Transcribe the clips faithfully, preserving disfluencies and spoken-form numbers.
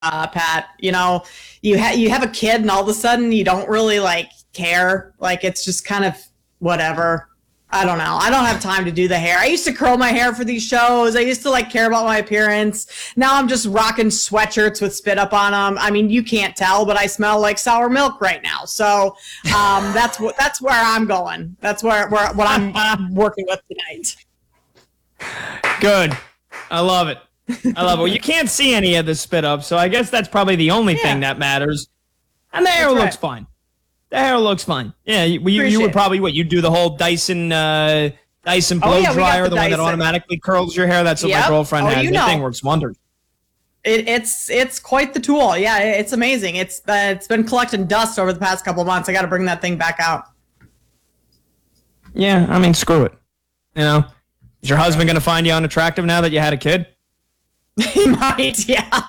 uh, Pat. You know, you ha- you have a kid, and all of a sudden you don't really like care. Like it's just kind of whatever. I don't know. I don't have time to do the hair. I used to curl my hair for these shows. I used to like care about my appearance. Now I'm just rocking sweatshirts with spit up on them. I mean, you can't tell, but I smell like sour milk right now. So um, that's what that's where I'm going. That's where, where what I'm, I'm working with tonight. Good. I love it. I love it. Well, you can't see any of the spit up, so I guess that's probably the only yeah. thing that matters. And the hair that's looks right. fine. The hair looks fine. Yeah, you, you, you would probably, what, you do the whole Dyson uh, Dyson blow oh, yeah, dryer, the, the one that automatically curls your hair? That's what yep. my girlfriend oh, has. The thing works wonders. It, it's it's quite the tool. Yeah, it's amazing. It's uh, It's been collecting dust over the past couple of months. I got to bring that thing back out. Yeah, I mean, screw it. You know, is your husband going to find you unattractive now that you had a kid? He might, yeah.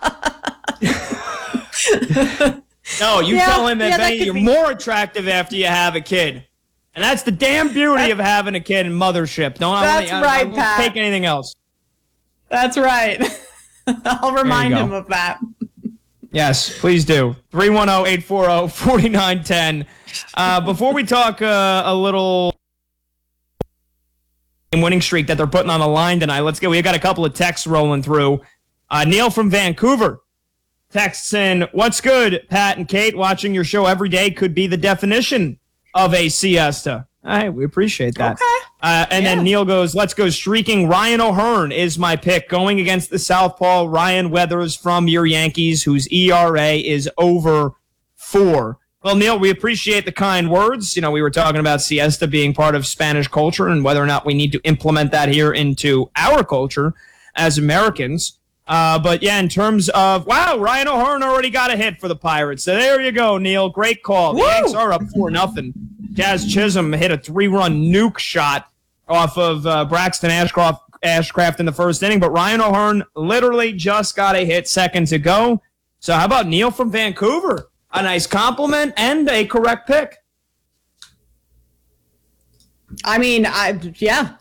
No, you yeah, tell him that, yeah, Benny, that you're be- more attractive after you have a kid. And that's the damn beauty of having a kid and mothership. Don't That's I, right, I, I Pat. Take anything else. That's right. I'll remind him of that. Yes, please do. three one zero, eight four zero, four nine one zero. Uh, before we talk uh, a little winning streak that they're putting on the line tonight, let's get. We got a couple of texts rolling through. Uh, Neil from Vancouver texts in, what's good, Pat and Kate? Watching your show every day could be the definition of a siesta. All right, we appreciate that. Okay. Uh, and yeah. then Neil goes, let's go streaking. Ryan O'Hearn is my pick, going against the southpaw Ryan Weathers from your Yankees, whose E R A is over four. Well, Neil, we appreciate the kind words. You know, we were talking about siesta being part of Spanish culture and whether or not we need to implement that here into our culture as Americans. Uh, but, yeah, in terms of, wow, Ryan O'Hearn already got a hit for the Pirates. So there you go, Neil. Great call. Woo! The Yanks are up four nothing. Jazz Chisholm hit a three-run nuke shot off of uh, Braxton Ashcroft, Ashcraft in the first inning. But Ryan O'Hearn literally just got a hit seconds ago. So how about Neil from Vancouver? A nice compliment and a correct pick. I mean, I yeah.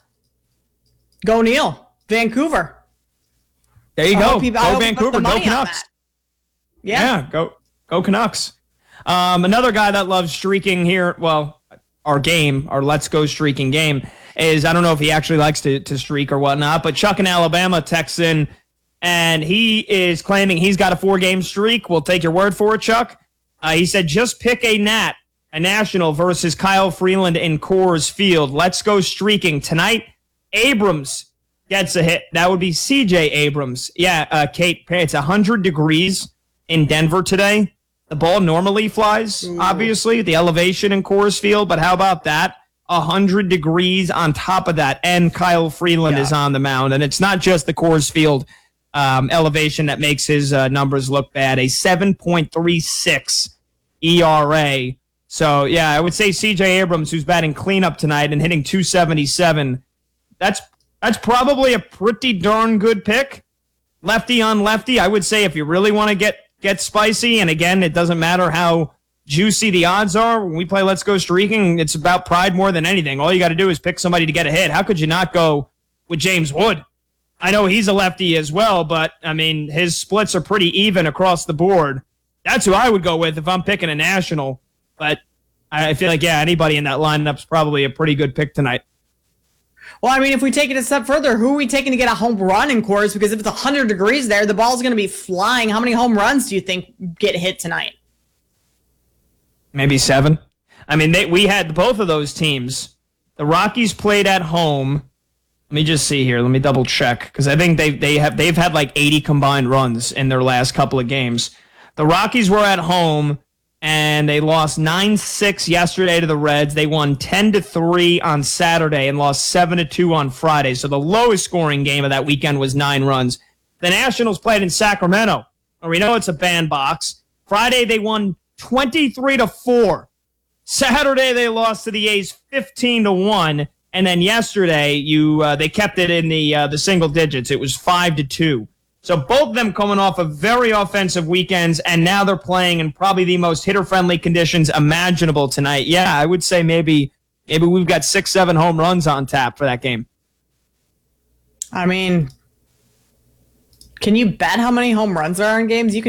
Go Neil. Vancouver. There you I go. People, go Vancouver. Go Canucks. Yeah. yeah, go go Canucks. Um, another guy that loves streaking here, well, our game, our Let's Go Streaking game, is, I don't know if he actually likes to, to streak or whatnot, but Chuck in Alabama texts in, and he is claiming he's got a four-game streak. We'll take your word for it, Chuck. Uh, he said, just pick a Nat, a National versus Kyle Freeland in Coors Field. Let's go streaking. Tonight, Abrams gets a hit. That would be C J Abrams. Yeah, uh, Kate, it's one hundred degrees in Denver today. The ball normally flies, Ooh. obviously, the elevation in Coors Field, but how about that? one hundred degrees on top of that, and Kyle Freeland yeah. is on the mound. And it's not just the Coors Field um, elevation that makes his uh, numbers look bad. A seven point three six E R A. So, yeah, I would say C J Abrams, who's batting cleanup tonight and hitting two seventy-seven, that's that's probably a pretty darn good pick. Lefty on lefty, I would say if you really want to get get spicy, and again, it doesn't matter how juicy the odds are. When we play Let's Go Streaking, it's about pride more than anything. All you got to do is pick somebody to get a hit. How could you not go with James Wood? I know he's a lefty as well, but, I mean, his splits are pretty even across the board. That's who I would go with if I'm picking a National. But I feel like, yeah, anybody in that lineup's probably a pretty good pick tonight. Well, I mean, if we take it a step further, who are we taking to get a home run in Coors? Because if it's one hundred degrees there, the ball's going to be flying. How many home runs do you think get hit tonight? Maybe seven. I mean, they, we had both of those teams. The Rockies played at home. Let me just see here. Let me double check because I think they they have they've had like eighty combined runs in their last couple of games. The Rockies were at home and they lost nine six yesterday to the Reds. They won ten to three on Saturday and lost seven to two on Friday. So the lowest scoring game of that weekend was nine runs. The Nationals played in Sacramento. We know it's a bandbox. Friday they won twenty-three to four. Saturday they lost to the A's fifteen to one. And then yesterday you uh, they kept it in the uh, the single digits. It was five to two. So both of them coming off of very offensive weekends, and now they're playing in probably the most hitter-friendly conditions imaginable tonight. Yeah, I would say maybe maybe we've got six, seven home runs on tap for that game. I mean, Can you bet how many home runs there are in games? You can